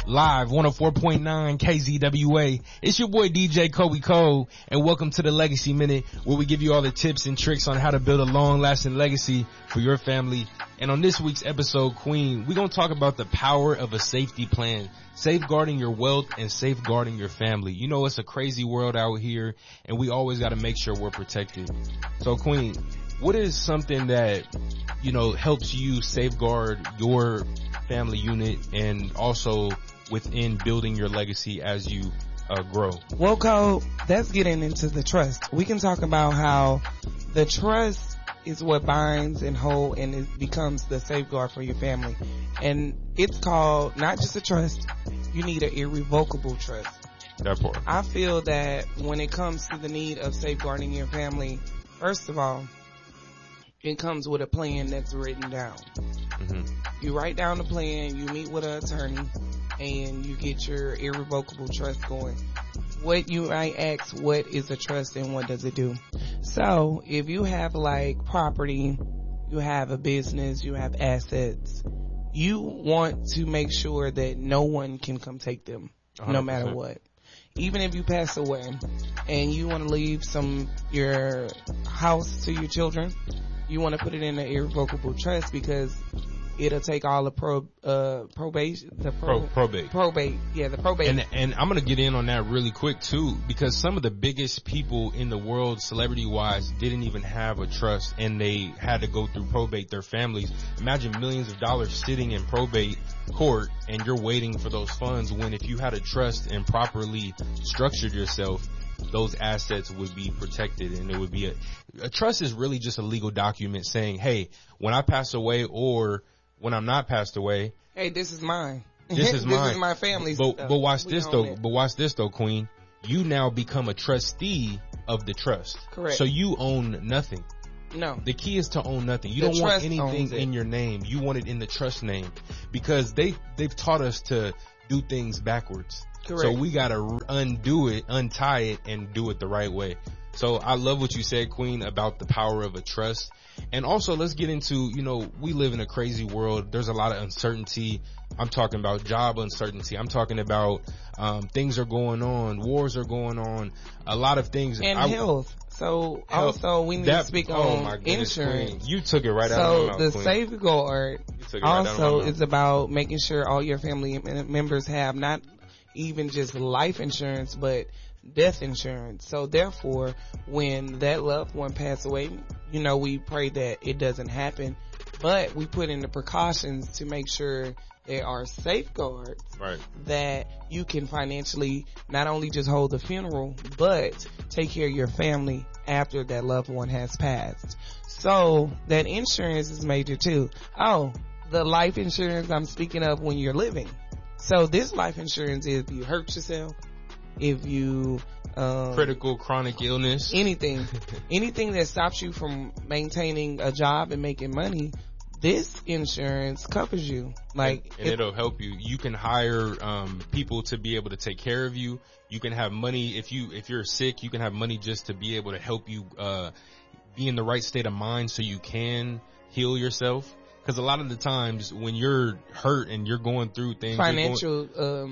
live 104.9 KZWA. It's your boy DJ Kobe Cole, and welcome to the Legacy Minute, where we give you all the tips and tricks on how to build a long-lasting legacy for your family. And on this week's episode, Queen, we're going to talk about the power of a safety plan, safeguarding your wealth and safeguarding your family. You know, it's a crazy world out here, and we always got to make sure we're protected. So, Queen, what is something that, you know, helps you safeguard your family unit and also within building your legacy as you grow? Well, Cole, that's getting into the trust. We can talk about how the trust is what binds and hold and it becomes the safeguard for your family. And it's called not just a trust, you need an irrevocable trust. That part. I feel that when it comes to the need of safeguarding your family, first of all, it comes with a plan that's written down. Mm-hmm. You write down the plan, you meet with an attorney, and you get your irrevocable trust going. What you might ask, what is a trust and what does it do? So, if you have like property, you have a business, you have assets, you want to make sure that no one can come take them, 100%. No matter what. Even if you pass away and you want to leave your house to your children, you want to put it in an irrevocable trust because it'll take all the probate. And I'm going to get in on that really quick too, because some of the biggest people in the world, celebrity wise, didn't even have a trust and they had to go through probate, their families. Imagine millions of dollars sitting in probate court and you're waiting for those funds, when if you had a trust and properly structured yourself, those assets would be protected, and it would be a trust is really just a legal document saying, hey, when I pass away or when I'm not passed away, hey, this is mine. This is mine. This is my family's But stuff. watch this though, Queen. You now become a trustee of the trust. Correct. So you own nothing. No. The key is to own nothing. You don't want anything in your name. You want it in the trust name, because they've taught us to do things backwards. Correct. So we gotta untie it, and do it the right way. So I love what you said, Queen, about the power of a trust. And also, let's get into, you know, we live in a crazy world. There's a lot of uncertainty. I'm talking about job uncertainty. I'm talking about things are going on, wars are going on, a lot of things. And health. So also we need to speak on insurance. Queen. You took it right out of my mouth, So the Queen. safeguard also is about making sure all your family members have not even just life insurance, but death insurance. So therefore, when that loved one passes away, you know, we pray that it doesn't happen, but we put in the precautions to make sure there are safeguards, right, that you can financially not only just hold the funeral, but take care of your family after that loved one has passed. So that insurance is major too. Oh, the life insurance I'm speaking of when you're living. So this life insurance is if you hurt yourself, if you critical chronic illness, anything that stops you from maintaining a job and making money, this insurance covers you. Like, and it'll help you. You can hire people to be able to take care of you. You can have money if you're sick. You can have money just to be able to help you be in the right state of mind so you can heal yourself. Because a lot of the times when you're hurt and you're going through things, financial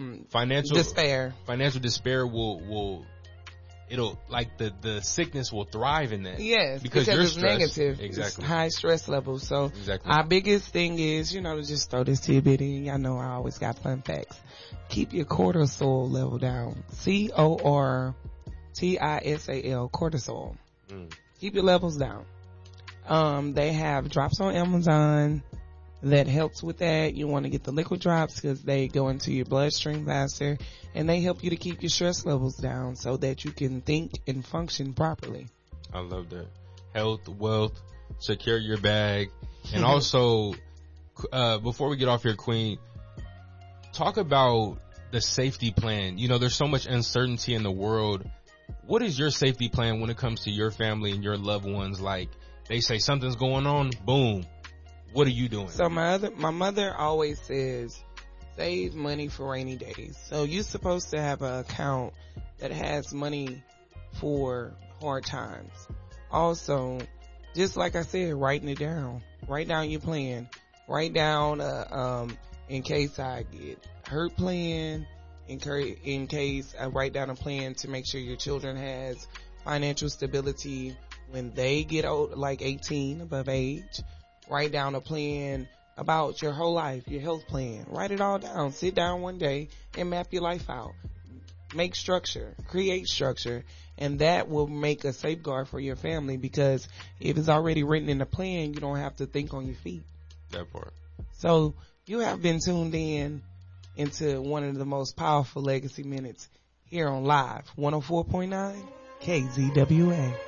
despair will it'll, like, the sickness will thrive in that. Yes, because you're it's stressed. negative. Exactly. It's high stress levels. So exactly. Our biggest thing is, you know, to just throw this tidbit in. Y'all know I always got fun facts. Keep your cortisol level down. CORTISAL, cortisol. Keep your levels down. They have drops on Amazon that helps with that. You want to get the liquid drops because they go into your bloodstream faster, and they help you to keep your stress levels down so that you can think and function properly. I love that. Health, wealth, secure your bag. And also, before we get off here, Queen, talk about the safety plan. You know, there's so much uncertainty in the world. What is your safety plan when it comes to your family and your loved ones? Like, they say something's going on, boom. What are you doing? So my mother always says, save money for rainy days. So you're supposed to have an account that has money for hard times. Also, just like I said, writing it down. Write down your plan. Write down in case I get hurt playing, in case I write down a plan to make sure your children has financial stability when they get old, like 18, above age. Write down a plan about your whole life, your health plan. Write it all down. Sit down one day and map your life out. Make structure, create structure, and that will make a safeguard for your family, because if it's already written in the plan, you don't have to think on your feet. That part. So you have been tuned in into one of the most powerful legacy minutes here on Live 104.9 KZWA.